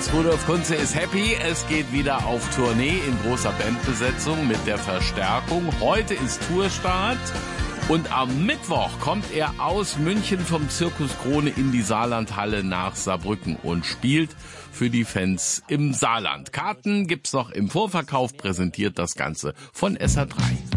Rudolf Kunze ist happy. Es geht wieder auf Tournee in großer Bandbesetzung mit der Verstärkung. Heute ist Tourstart. Und am Mittwoch kommt er aus München vom Zirkus Krone in die Saarlandhalle nach Saarbrücken und spielt für die Fans im Saarland. Karten gibt's noch im Vorverkauf, präsentiert das Ganze von SA3.